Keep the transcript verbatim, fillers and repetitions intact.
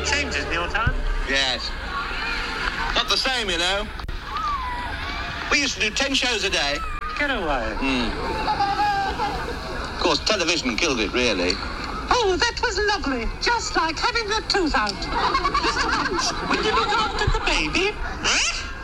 Changed, isn't your time? Yes. Not the same, you know. We used to do ten shows a day. Get away. Mm. Of course, television killed it, really. Oh, that was lovely. Just like having the tooth out. Mister Punch, will you look after the baby?